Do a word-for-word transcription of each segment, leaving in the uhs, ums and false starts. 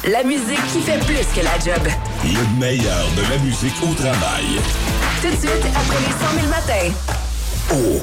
La musique qui fait plus que la job. Le meilleur de la musique au travail. Tout de suite, après les cent mille matins. Oh!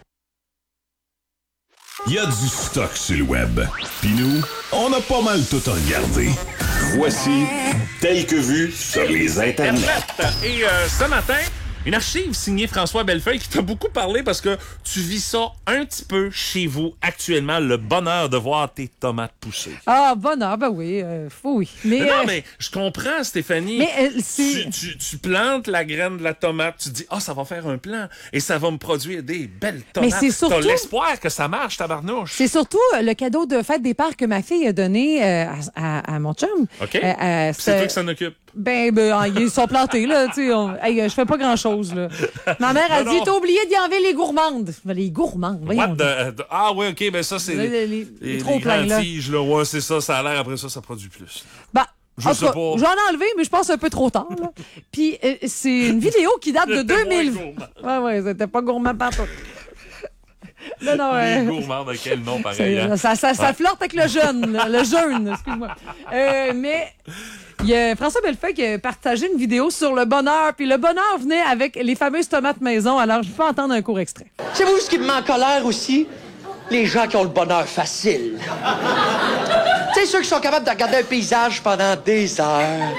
Il y a du stock sur le web. Puis nous, on a pas mal tout regardé. Voici Tel que vu sur les internets. Et euh, ce matin, une archive signée François Bellefeuille qui t'a beaucoup parlé parce que tu vis ça un petit peu chez vous actuellement, le bonheur de voir tes tomates pousser. Ah, bonheur, ben oui, euh, oui. Mais, non, euh, mais je comprends, Stéphanie. Mais euh, c'est... Tu, tu, tu plantes la graine de la tomate, tu dis « Ah, oh, ça va faire un plant et ça va me produire des belles tomates. » Mais c'est surtout... T'as l'espoir que ça marche, tabarnouche. C'est surtout le cadeau de fête des parcs que ma fille a donné euh, à, à, à mon chum. OK. Euh, euh, c'est toi qui s'en occupe. Ben, ben, ils sont plantés, là. Tu sais, on... hey, je fais pas grand-chose, là. Ma mère a non, dit, non. t'as oublié d'y enlever les gourmandes. Ben, les gourmandes, voyons. What the... Ah, oui, OK, ben ça, c'est les, les, les, les, les, trop les pleins, là. tiges, là. Ouais, c'est ça, ça a l'air, après ça, ça produit plus. Ben, Je en sais tout cas, pas. j'en ai enlevé, mais je pense un peu trop tard, là. Puis, euh, c'est une vidéo qui date de deux mille. Ouais, ouais, c'était pas gourmand partout. Non, non, Les euh... gourmands, de quel nom, pareil. Hein? Ça, ça, ça Ouais. flirte avec le jeune, là, le jeune, excuse-moi. Euh, mais il y a François Bellefeuille qui a partagé une vidéo sur le bonheur, puis le bonheur venait avec les fameuses tomates maison. Alors, je peux entendre un court extrait. C'est vous ce qui me met en colère aussi? Les gens qui ont le bonheur facile. Tu sais, ceux qui sont capables de regarder un paysage pendant des heures.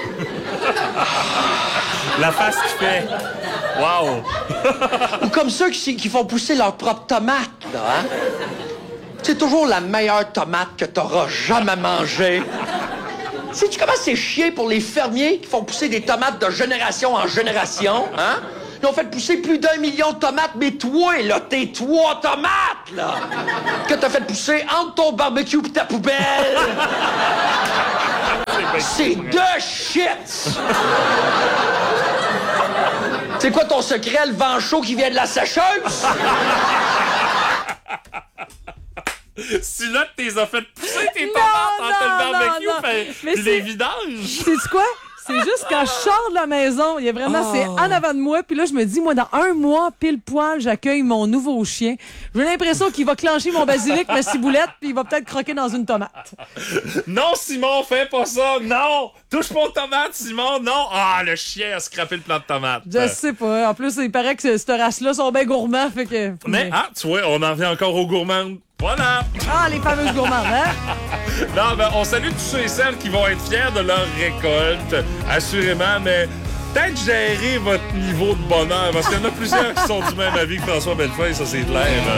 La face qu'il fait. Wow! Ou comme ceux qui, qui font pousser leurs propres tomates, là, hein? C'est toujours la meilleure tomate que t'auras jamais mangée. Sais-tu comment c'est chier pour les fermiers qui font pousser des tomates de génération en génération, hein? Ils ont fait pousser plus d'un million de tomates, mais toi, là, tes trois tomates, là, que t'as fait pousser entre ton barbecue et ta poubelle. C'est de shit! C'est quoi ton secret, le vent chaud qui vient de la sécheuse? Si là, tu les as fait pousser tes Non, tomates entre non, le barbecue non, non. fait- Mais puis c'est- les vidanges. Sais-tu quoi? C'est juste quand je sors de la maison, il y a vraiment, Oh. c'est en avant de moi, puis là, je me dis, moi, dans un mois, pile poil, j'accueille mon nouveau chien. J'ai l'impression qu'il va clencher mon basilic, ma ciboulette, puis il va peut-être croquer dans une tomate. Non, Simon, fais pas ça. Non! Touche pas aux tomates, Simon. Non! Ah, le chien a scrappé le plant de tomates. Je sais pas. En plus, il paraît que cette race-là sont bien gourmands, fait que... Mais, ah, tu vois, on en revient encore aux gourmandes. Voilà! Ah, les fameuses gourmandes, hein? Non, ben, on salue tous ceux et celles qui vont être fiers de leur récolte, assurément, mais peut-être gérer votre niveau de bonheur, parce qu'il y en a plusieurs qui sont du même avis que François Bellefeuille, ça c'est clair.